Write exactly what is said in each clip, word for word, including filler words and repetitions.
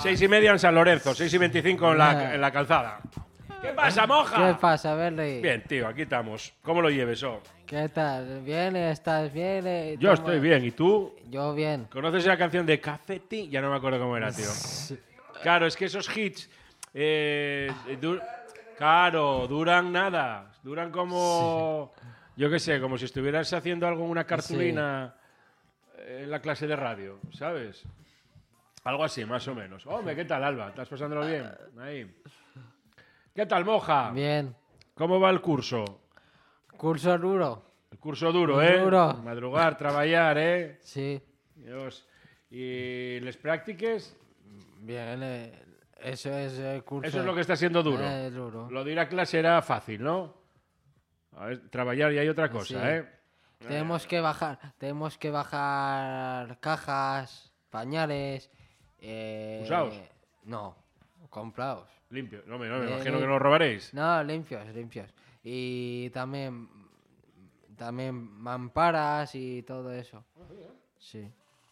Seis y media en San Lorenzo, seis y veinticinco en la, en la calzada. ¿Qué pasa, moja? ¿Qué pasa, Berry? Bien, tío, aquí estamos. ¿Cómo lo lleves, oh? ¿Qué tal? ¿Bien? ¿Estás bien? Eh, Yo toma- estoy bien, ¿y tú? Yo bien. ¿Conoces la canción de Cafetín? Ya no me acuerdo cómo era, tío. Claro, es que esos hits... eh, du- claro, duran nada. Duran como... Yo qué sé, como si estuvieras haciendo algo en una cartulina en la clase de radio, ¿sabes? Algo así, más o menos. Hombre, ¿qué tal, Alba? ¿Estás pasándolo bien? Ahí. ¿Qué tal, moja? Bien. ¿Cómo va el curso? Curso duro. El curso duro, Muy ¿eh? duro. Madrugar, trabajar, ¿eh? Sí. Dios. ¿Y les prácticas? Bien. eh, eso es el curso. Eso es lo que está siendo duro. Eh, duro. Lo de ir a clase era fácil, ¿no? A ver, trabajar y hay otra cosa, Sí. ¿eh? Tenemos que bajar, tenemos que bajar cajas, pañales. Eh, ¿Usados? No, comprados. Limpio. No, me, no, me Eh, imagino lim- que los robaréis. No, limpios, limpios. Y también, también mamparas y todo eso. Sí,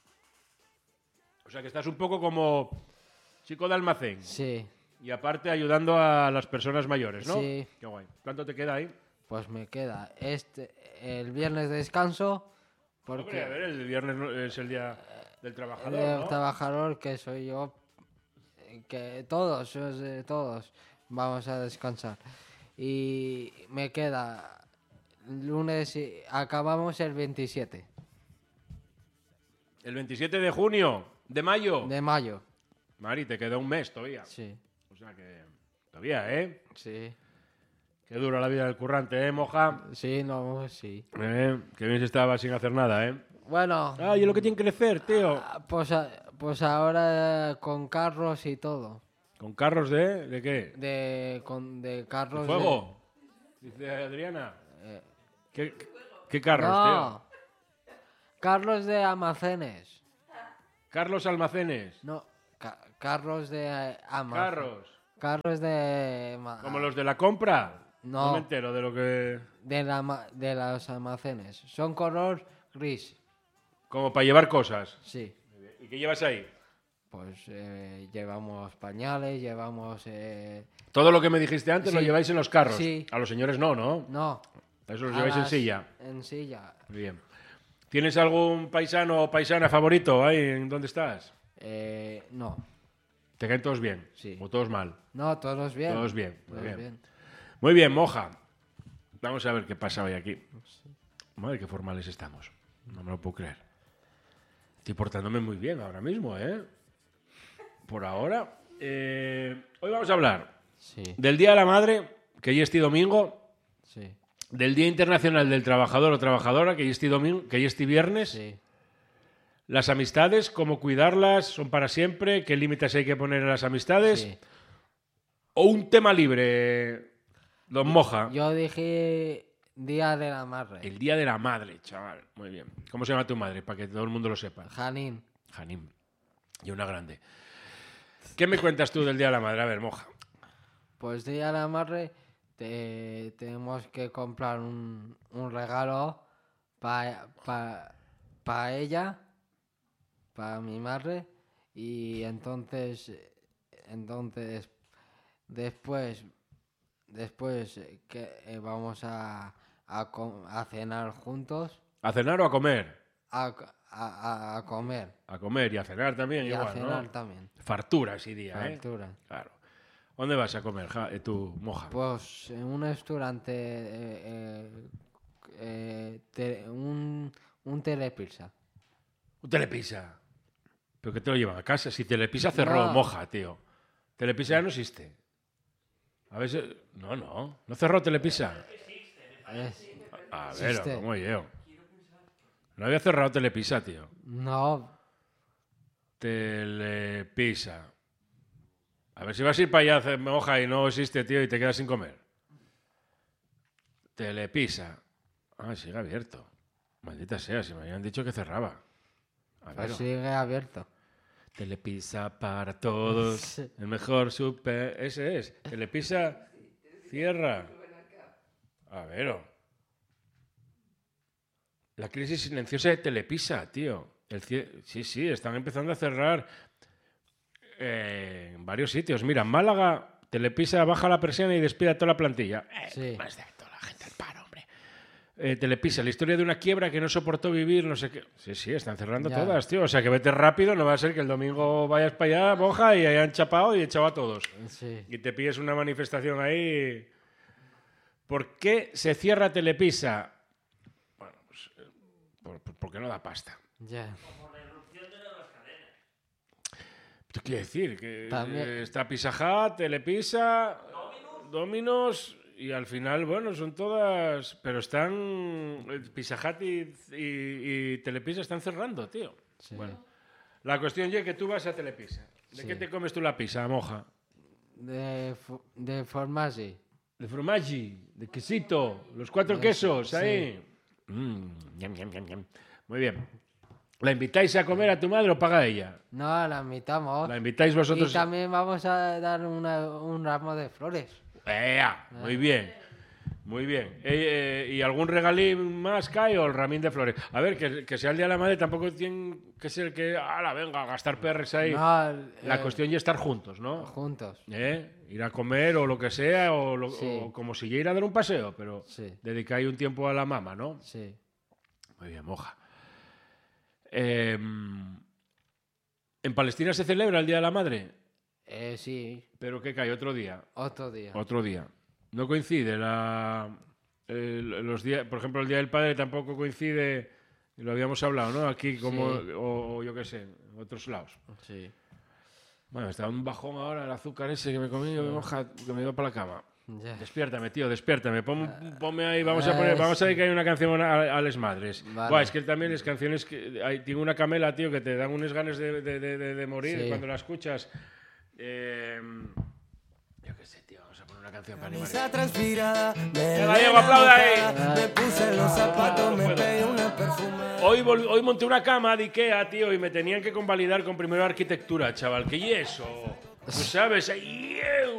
O sea, que estás un poco como chico de almacén. sí. Y aparte ayudando a las personas mayores, ¿no? Sí. Qué guay. ¿Cuánto te queda ahí? Pues me queda este el viernes de descanso Hombre, a porque ver, el viernes no- es el día del trabajador, el ¿no? trabajador que soy yo, eh, que todos, os, eh, todos vamos a descansar. Y me queda lunes y acabamos el veintisiete El veintisiete de junio, de mayo. de mayo. Mari, te queda un mes todavía. Sí, O sea que todavía, ¿eh? sí. Qué dura la vida del currante, ¿eh, moja? Sí, no, sí. Eh, que bien se estaba sin hacer nada, ¿eh? Bueno, Ay, es lo que tiene que crecer, tío. ah, pues, a- pues ahora eh, con carros y todo. ¿Con carros de...? ¿De qué? De, con, de ¿De carros fuego? Dice Adriana. Eh, ¿Qué, qué de... carros, No, carros de almacenes. tío? Carlos Almacenes. No, ca- carros de eh, almacenes. Carros. Carros de... ma- ¿Como los de la compra? No. me entero de lo que... De, la, ma- de los almacenes. Son color gris. Como para llevar cosas. Sí. ¿Y qué llevas ahí? Pues eh, llevamos pañales, llevamos... eh, Todo lo que me dijiste antes lo Sí. lleváis en los carros. Sí. A los señores no, ¿no? No. Eso los a lleváis en las- silla. En silla. Muy bien. ¿Tienes algún paisano o paisana favorito ahí en donde estás? Eh, no. ¿Te caen todos bien? Sí. ¿O todos mal? No, todos bien. Todos bien. Muy Todos bien. bien. Muy bien, moja. Vamos a ver qué pasa hoy aquí. Madre, qué formales estamos. No me lo puedo creer. Estoy portándome muy bien ahora mismo, ¿eh? Por ahora. Eh, hoy vamos a hablar Sí, del Día de la Madre, que ya este domingo, sí, del Día Internacional del Trabajador o Trabajadora, que ya este domingo, que ya este viernes, sí. las amistades, cómo cuidarlas, son para siempre, qué límites hay que poner a las amistades, sí. o un tema libre, don Moja. Yo dije Día de la Madre. El Día de la Madre, chaval. Muy bien. ¿Cómo se llama tu madre? Para que todo el mundo lo sepa. Janín. Janim. Y una grande. ¿Qué me cuentas tú del Día de la Madre? A ver, Moja. Pues Día de la Madre te- tenemos que comprar un, un regalo para pa, ella, para mi madre, y entonces, entonces después, después eh, que eh, vamos a, a, co- a cenar juntos, ¿A cenar o a comer? a, a- a comer A comer y a cenar también, y igual, a cenar ¿no? también. Fartura ese día, ¿eh? Fartura. Claro. ¿Dónde vas a comer, ja, eh, tú, Moja? Pues en un restaurante, eh, eh, eh, te- un, un telepizza. Un Telepisa. ¿Pero qué te lo llevan a casa? Si Telepisa cerró, No. Moja, tío. Telepisa ya no existe. A veces... No, no. ¿No cerró Telepisa? Es- A ver, Existe. ¿cómo yo? No había cerrado Telepisa, tío. no, Telepisa. A ver si vas a ir para allá, hacer Moja, y no existe, tío, y te quedas sin comer. Telepisa. Ah, sigue abierto. Maldita sea, si me habían dicho que cerraba. A ver. pues sigue abierto. Telepisa para todos. Sí. El mejor super. Ese es. Telepisa cierra. A ver. La crisis silenciosa de Telepisa, tío. El cie- Sí, sí, están empezando a cerrar. eh, en varios sitios. Mira, en Málaga, Telepisa baja la persiana y despide a toda la plantilla. Eh, Sí. Más de toda la gente al paro, hombre. Eh, Telepisa, la historia de una quiebra que no soportó vivir, no sé qué. Sí, sí, están cerrando Ya. todas, tío. O sea, que vete rápido, no va a ser que el domingo vayas para allá, boja, y hayan chapado y echado a todos. Sí. Y te pilles una manifestación ahí. ¿Por qué se cierra Telepisa? Bueno, pues, eh, por- por- porque no da pasta. Ya. ¿Qué quiere decir? Que También- eh, está Pizza Hut, Telepisa, Domino's y al final, bueno, son todas... Pero están... eh, Pizza Hut y, y- y Telepisa están cerrando, tío. Sí. Bueno, la cuestión es que tú vas a Telepisa. ¿De Sí. qué te comes tú la pizza, moja? De, fu- de formaggi. De fromaggi, de quesito, los cuatro Eso, quesos, sí. ahí. Mm, ñam, ñam, ñam, ñam. Muy bien. ¿La invitáis a comer a tu madre o paga ella? No, la invitamos. ¿La invitáis vosotros? Y también vamos a dar una- un ramo de flores. ¡Ea! Muy bien. Muy bien. Eh, eh, ¿Y algún regalín más cae o el ramín de flores? A ver, que, que sea el Día de la Madre tampoco tiene que ser que, ala, venga, a gastar perres ahí. No, La eh, cuestión ya es estar juntos, ¿no? Juntos. ¿Eh? Ir a comer o lo que sea, o, lo- Sí. o como si ya ir a dar un paseo, pero Sí. dedicáis un tiempo a la mamá, ¿no? Sí. Muy bien, moja. Eh, ¿En Palestina se celebra el Día de la Madre? Eh, sí, ¿Pero qué cae? ¿Otro día? otro día. Otro día. No coincide la, el- los días, por ejemplo, el Día del Padre tampoco coincide, y lo habíamos hablado, ¿no? Aquí como, Sí. o, o yo qué sé, en otros lados. Sí. Bueno, está un bajón ahora el azúcar ese que me comí, yo me moja, que me he ido para la cama. Ya. Despiértame, tío, despiértame. Pon- ponme ahí, vamos a poner, vamos a dedicar una canción a, a les madres. Vale. Buah, es que también las canciones que hay, tiene una camela, tío, que te dan unas ganas de, de- de- de- de morir Sí. cuando la escuchas. Eh, yo qué sé, tío, vamos a poner una canción para animar. Camisa transpirada, me Venga, Diego, aplauda ahí. Me puse los zapatos, No me puedo. pegué una perfumada. Hoy, vol- hoy monté una cama de Ikea, tío, y me tenían que convalidar con primero arquitectura, chaval. ¿Qué y eso? ¿Tú sabes? ¡Ay,